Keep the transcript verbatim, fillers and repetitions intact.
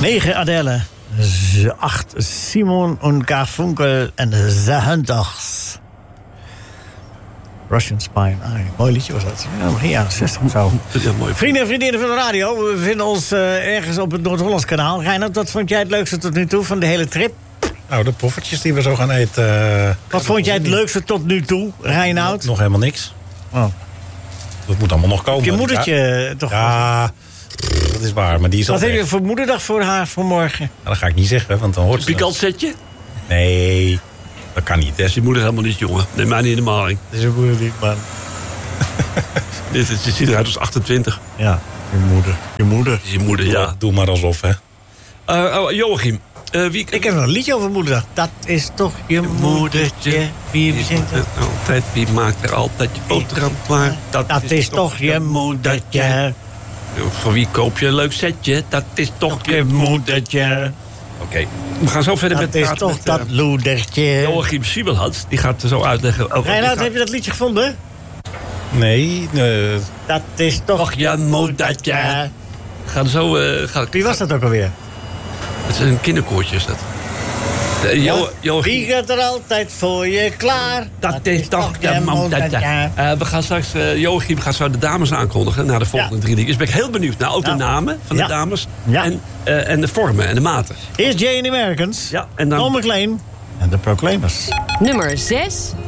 negen Adele. acht Simon en Garfunkel en The Hunters. Russian Spy and I. Mooi liedje was dat. Ja, begin jaren zestig of zo. Ja, mooi. Vrienden en vriendinnen van de radio. We bevinden ons uh, ergens op het Noord-Hollands kanaal. Reinhard, wat vond jij het leukste tot nu toe van de hele trip? Nou, de poffertjes die we zo gaan eten. Uh, wat vond jij het leukste tot nu toe, Reinhard? Nog, nog helemaal niks. Oh. Dat moet allemaal nog komen. Je moedertje ja, toch? Ja, dat is waar. Maar die is wat heb weg. je voor moederdag voor haar vanmorgen? Ja, dat ga ik niet zeggen, want dan hoort ze. Een pikant setje? Nee, dat kan niet. Hè. Dat is je moeder helemaal niet, jongen. Neem mij niet in de maling. Dat is je moeder niet, man. Dit, het ziet eruit als achtentwintig. Ja, je moeder. Je moeder. Dat is je moeder, ja. Doe maar alsof, hè. Uh, oh, Joachim. Uh, wie... Ik heb nog een liedje over moederdag. Dat is toch je moedertje. Wie verzint het? Altijd, wie maakt er altijd je boterham klaar? Dat, dat is, is toch je moedertje. Voor wie koop je een leuk setje? Dat is toch je moedertje. Oké, okay. We gaan zo verder dat met... Dat is toch met, dat uh, loedertje. Joachim Siebelhans, die gaat er zo uitleggen... Oh, Reinhard, gaat... heb je dat liedje gevonden? Nee. Uh... Dat is toch Och, je moedertje. We gaan zo... Uh, gaan... Wie was dat ook alweer? Het is een kinderkoortje, is dat. De, jo, jo, Wie gaat er altijd voor je klaar? Dat, dat is toch je moedertje. Uh, we gaan straks... Uh, Joachim gaat zo de dames aankondigen... na de volgende ja. drie liedjes. Ben ik heel benieuwd naar ook ja. de namen van ja. de dames... Ja. En, uh, en de vormen en de maten. Eerst Jay and the Americans. Ja, en dan... Don McLean en de Proclaimers. Nummer zes.